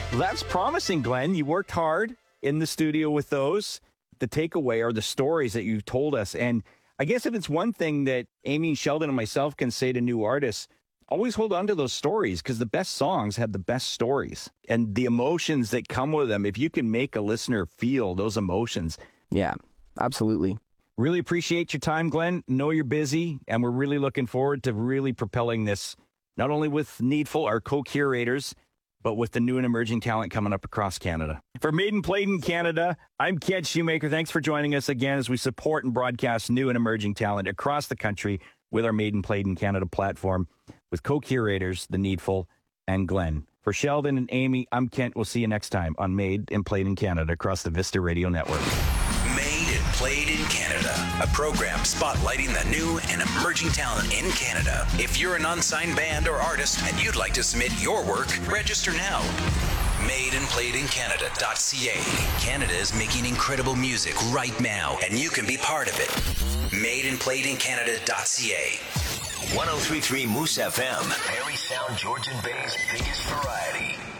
That's promising, Glenn. You worked hard in the studio with those. The takeaway are the stories that you've told us. And I guess if it's one thing that Amy Sheldon and myself can say to new artists, always hold on to those stories, because the best songs have the best stories and the emotions that come with them. If you can make a listener feel those emotions. Yeah, absolutely. Really appreciate your time, Glenn. Know you're busy, and we're really looking forward to really propelling this, not only with Needful, our co-curators, but with the new and emerging talent coming up across Canada. For Made and Played in Canada, I'm Kent Shoemaker. Thanks for joining us again as we support and broadcast new and emerging talent across the country with our Made and Played in Canada platform with co-curators, The Needful and Glenn. For Sheldon and Amy, I'm Kent. We'll see you next time on Made and Played in Canada across the Vista Radio Network. Made and Played in Canada, a program spotlighting the new and emerging talent in Canada. If you're an unsigned band or artist and you'd like to submit your work, register now. MadeandPlayedInCanada.ca. Canada is making incredible music right now, and you can be part of it. MadeandPlayedInCanada.ca. 103.3 Moose FM. Parry Sound, Georgian Bay's biggest variety.